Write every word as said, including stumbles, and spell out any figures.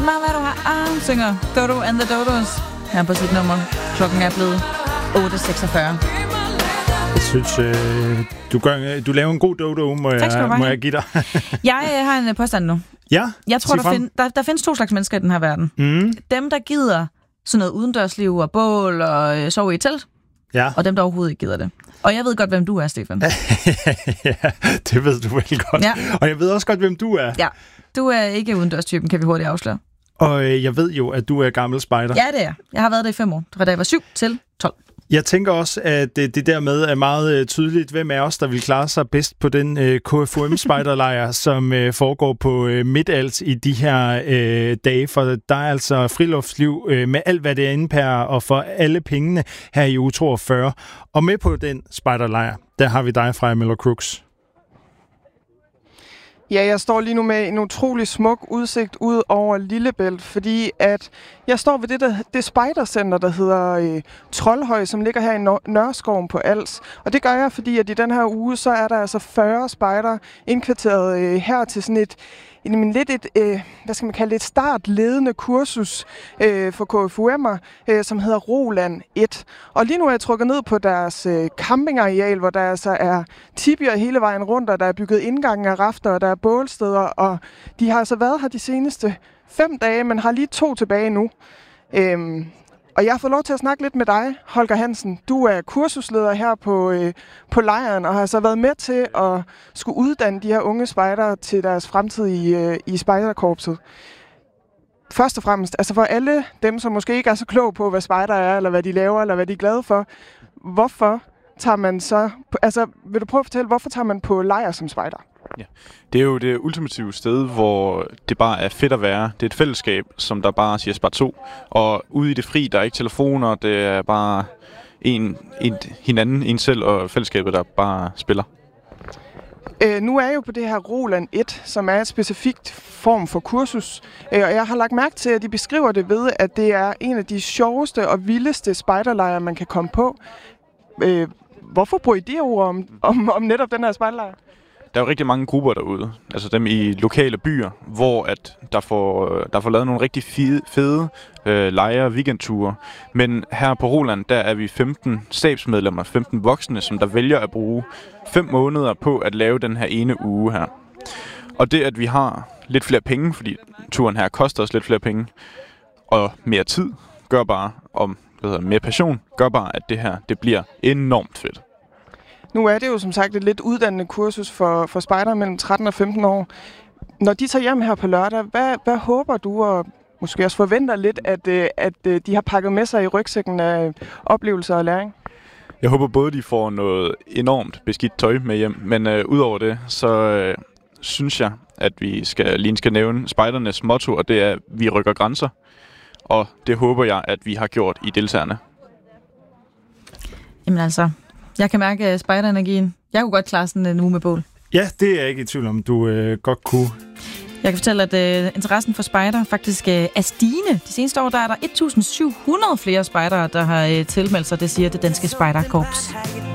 Lige meget hvad du har arm, synger Dodo and the Dodos her på sit nummer. Klokken er blevet otte seksogfyrre. Jeg synes, øh, du, gør, du laver en god dodo, må, jeg, må jeg give dig. Jeg øh, har en påstand nu. Ja, Jeg tror, der, find, der, der findes to slags mennesker i den her verden. Mm. Dem, der gider sådan noget udendørsliv og bål og øh, sove i et telt. Ja. Og dem, der overhovedet ikke gider det. Og jeg ved godt, hvem du er, Stefan. Ja, det ved du vel godt. Ja. Og jeg ved også godt, hvem du er. Ja, du er ikke udendørstypen, kan vi hurtigt afsløre. Og øh, jeg ved jo, at du er gammel spejder. Ja, det er. Jeg har været der i fem år. Fra da jeg var syv til tolv. Jeg tænker også, at det, det dermed er meget øh, tydeligt, hvem af os, der vil klare sig bedst på den øh, K F U M-spejderlejr, som øh, foregår på øh, Midtalt i de her øh, dage. For der er altså friluftsliv øh, med alt, hvad det er indebærer, og for alle pengene her i uge toogfyrre. Og med på den spejderlejr, der har vi dig fra Møller Crooks. Ja, jeg står lige nu med en utrolig smuk udsigt ud over Lillebælt, fordi at jeg står ved det, der, det spejdercenter, der hedder øh, Troldhøj, som ligger her i Nørreskoven på Als. Og det gør jeg, fordi at i den her uge, så er der altså fyrre spejdere indkvarteret øh, her til sådan et en, lidt et, øh, hvad skal man kalde det, et startledende kursus øh, for K F U M'er, øh, som hedder Roland et. Og lige nu er jeg trukket ned på deres øh, campingareal, hvor der altså er tibier hele vejen rundt, og der er bygget indgange af rafter, og der er bålsteder, og de har altså været her de seneste fem dage, men har lige to tilbage nu. Øhm, Og jeg har fået lov til at snakke lidt med dig, Holger Hansen. Du er kursusleder her på, øh, på lejren, og har så været med til at skulle uddanne de her unge spejdere til deres fremtid i, øh, i spejderkorpset. Først og fremmest, altså for alle dem, som måske ikke er så klog på, hvad spejder er, eller hvad de laver, eller hvad de er glade for, hvorfor tager man så... Altså, vil du prøve at fortælle, hvorfor tager man på lejr som spejder? Ja. Det er jo det ultimative sted, hvor det bare er fedt at være. Det er et fællesskab, som der bare siger spar to. Og ude i det fri, der er ikke telefoner, det er bare en, en, hinanden, en selv og fællesskabet, der bare spiller. Øh, nu er jeg jo på det her Roland et, som er et specifikt form for kursus. Øh, og jeg har lagt mærke til, at de beskriver det ved, at det er en af de sjoveste og vildeste spejderlejre, man kan komme på. Øh, hvorfor bruger I det ord om, om, om netop den her spejderlejr? Der er jo rigtig mange grupper derude, altså dem i lokale byer, hvor at der får der får lavet nogle rigtig fede, fede øh, lejre og weekendture. Men her på Roland, der er vi femten stabsmedlemmer, femten voksne, som der vælger at bruge fem måneder på at lave den her ene uge her. Og det, at vi har lidt flere penge, fordi turen her koster os lidt flere penge, og mere tid, gør bare, om hvad hedder, mere passion, gør bare, at det her det bliver enormt fedt. Nu er det jo som sagt et lidt uddannende kursus for, for spejdere mellem tretten og femten år. Når de tager hjem her på lørdag, hvad, hvad håber du, og måske også forventer lidt, at, at de har pakket med sig i rygsækken af oplevelser og læring? Jeg håber både, de får noget enormt beskidt tøj med hjem, men øh, udover det, så øh, synes jeg, at vi skal, lige skal nævne spejdernes motto, og det er, vi rykker grænser. Og det håber jeg, at vi har gjort i deltagerne. Jamen altså... Jeg kan mærke spejderenergien. Jeg kunne godt klare sådan en uge med bål. Ja, det er jeg ikke i tvivl om, du øh, godt kunne. Jeg kan fortælle, at øh, interessen for spejder faktisk øh, er stigende. De seneste år der er der et tusind syv hundrede flere spejdere, der har øh, tilmeldt sig, det siger det danske spejderkorps.